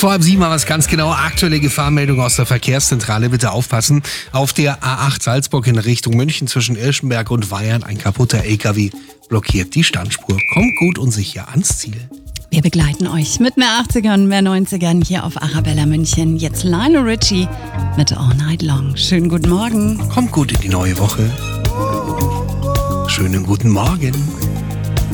vor 6:30 mal was ganz genau. Aktuelle Gefahrenmeldung aus der Verkehrszentrale. Bitte aufpassen. Auf der A8 Salzburg in Richtung München zwischen Irschenberg und Weyern ein kaputter LKW blockiert die Standspur. Kommt gut und sicher ans Ziel. Wir begleiten euch mit mehr 80ern und mehr 90ern hier auf Arabella München. Jetzt Lionel Richie mit All Night Long. Schönen guten Morgen. Kommt gut in die neue Woche. Schönen guten Morgen.